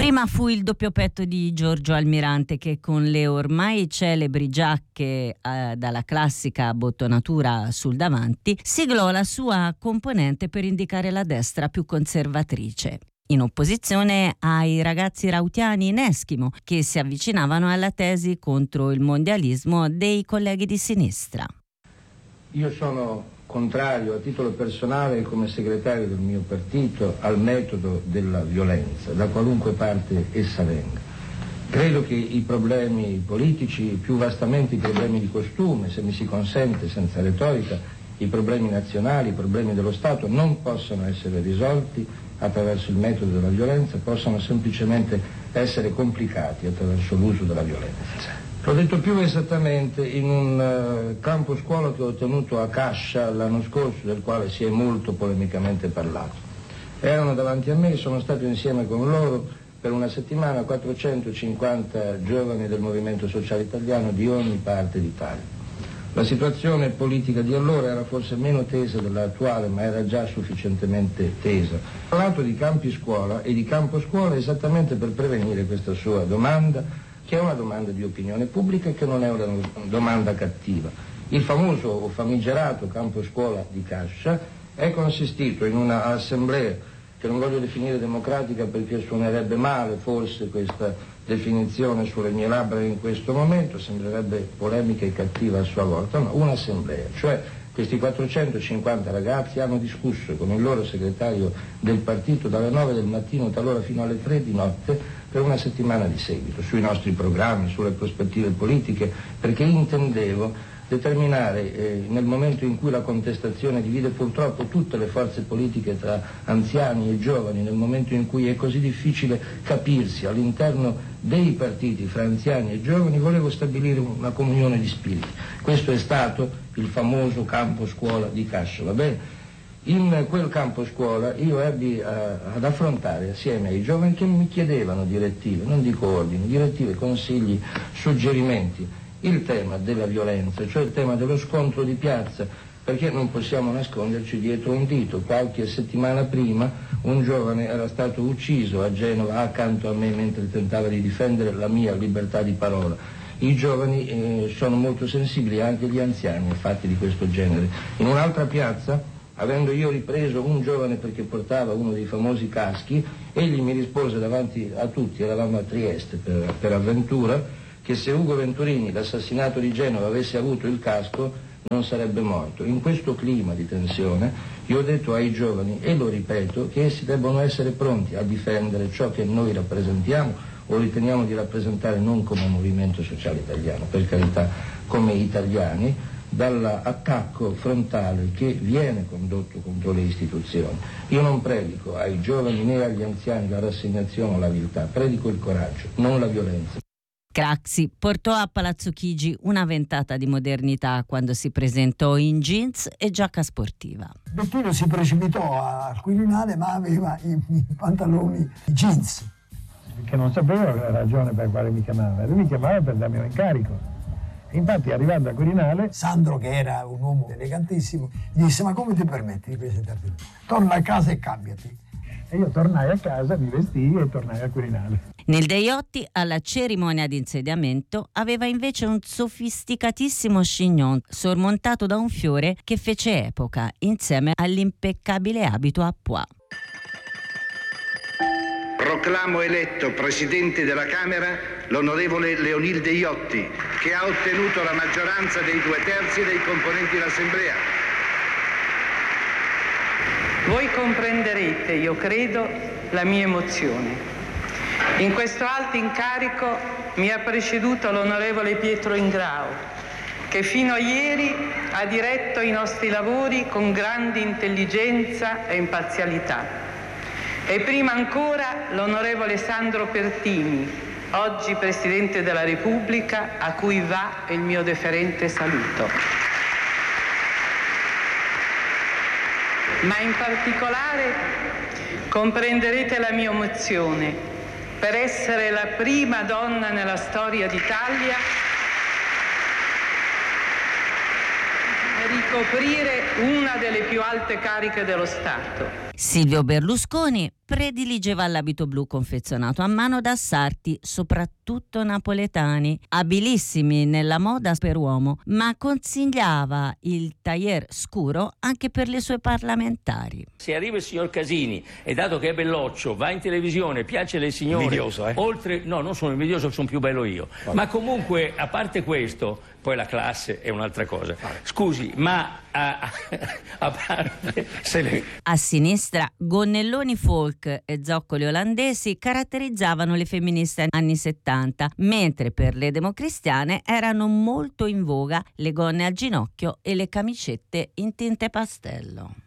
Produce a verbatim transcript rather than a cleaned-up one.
Prima fu il doppio petto di Giorgio Almirante che con le ormai celebri giacche eh, dalla classica bottonatura sul davanti siglò la sua componente per indicare la destra più conservatrice, in opposizione ai ragazzi rautiani in Eschimo che si avvicinavano alla tesi contro il mondialismo dei colleghi di sinistra. Io sono contrario a titolo personale come segretario del mio partito al metodo della violenza, da qualunque parte essa venga. Credo che i problemi politici, più vastamente i problemi di costume, se mi si consente, senza retorica, i problemi nazionali, i problemi dello Stato non possono essere risolti attraverso il metodo della violenza, possono semplicemente essere complicati attraverso l'uso della violenza. L'ho detto più esattamente in un uh, campo scuola che ho tenuto a Cascia l'anno scorso, del quale si è molto polemicamente parlato. Erano davanti a me, sono stato insieme con loro per una settimana quattrocentocinquanta giovani del Movimento Sociale Italiano di ogni parte d'Italia. La situazione politica di allora era forse meno tesa dell'attuale, ma era già sufficientemente tesa. Ho parlato di campi scuola e di campo scuola esattamente per prevenire questa sua domanda, che è una domanda di opinione pubblica e che non è una domanda cattiva. Il famoso o famigerato campo scuola di Cascia è consistito in una assemblea che non voglio definire democratica perché suonerebbe male forse questa definizione sulle mie labbra in questo momento, sembrerebbe polemica e cattiva a sua volta, ma un'assemblea, cioè questi quattrocentocinquanta ragazzi hanno discusso con il loro segretario del partito dalle nove del mattino talora fino alle tre di notte per una settimana di seguito, sui nostri programmi, sulle prospettive politiche, perché intendevo determinare eh, nel momento in cui la contestazione divide purtroppo tutte le forze politiche tra anziani e giovani, nel momento in cui è così difficile capirsi all'interno dei partiti fra anziani e giovani, volevo stabilire una comunione di spiriti. Questo è stato il famoso campo scuola di Cascia, va bene? In quel campo scuola io ebbi a, ad affrontare assieme ai giovani che mi chiedevano direttive, non dico ordini, direttive, consigli, suggerimenti, il tema della violenza, cioè il tema dello scontro di piazza, perché non possiamo nasconderci dietro un dito. Qualche settimana prima un giovane era stato ucciso a Genova accanto a me mentre tentava di difendere la mia libertà di parola. I giovani eh, sono molto sensibili, anche gli anziani, a fatti di questo genere. In un'altra piazza, avendo io ripreso un giovane perché portava uno dei famosi caschi, egli mi rispose davanti a tutti, eravamo a Trieste per, per avventura, che se Ugo Venturini, l'assassinato di Genova, avesse avuto il casco non sarebbe morto. In questo clima di tensione io ho detto ai giovani, e lo ripeto, che essi debbono essere pronti a difendere ciò che noi rappresentiamo o riteniamo di rappresentare non come Movimento Sociale Italiano, per carità, come italiani, dall'attacco frontale che viene condotto contro le istituzioni. Io non predico ai giovani né agli anziani la rassegnazione o la viltà, predico il coraggio, non la violenza. Craxi portò a Palazzo Chigi una ventata di modernità quando si presentò in jeans e giacca sportiva. Bettino si precipitò al Quirinale ma aveva i, i pantaloni i jeans. Che non sapevo la ragione per quale mi chiamava, lui mi chiamava per darmi un incarico. Infatti arrivando al Quirinale, Sandro, che era un uomo elegantissimo, gli disse: ma come ti permetti di presentarti? Torna a casa e cambiati. E io tornai a casa, mi vestii e tornai al Quirinale. Nel Deiotti, alla cerimonia di insediamento, aveva invece un sofisticatissimo chignon sormontato da un fiore che fece epoca insieme all'impeccabile abito a pois. Proclamo eletto Presidente della Camera l'onorevole Leonil Deiotti, che ha ottenuto la maggioranza dei due terzi dei componenti dell'Assemblea. Voi comprenderete, io credo, la mia emozione. In questo alto incarico mi ha preceduto l'onorevole Pietro Ingrao, che fino a ieri ha diretto i nostri lavori con grande intelligenza e imparzialità. E prima ancora l'onorevole Sandro Pertini, oggi Presidente della Repubblica, a cui va il mio deferente saluto. Ma in particolare comprenderete la mia emozione per essere la prima donna nella storia d'Italia a ricoprire una delle più alte cariche dello Stato. Silvio Berlusconi prediligeva l'abito blu confezionato a mano da sarti, soprattutto napoletani, abilissimi nella moda per uomo, ma consigliava il tailleur scuro anche per le sue parlamentari. Se arriva il signor Casini e dato che è belloccio, va in televisione, piace alle signore, invidioso, eh? oltre, no, non sono invidioso, sono più bello io. Vabbè. Ma comunque, a parte questo, poi la classe è un'altra cosa. Vabbè. Scusi, ma a, a, a parte se le... A sinistra, gonnelloni folk e zoccoli olandesi caratterizzavano le femministe anni settanta, mentre per le democristiane erano molto in voga le gonne al ginocchio e le camicette in tinte pastello.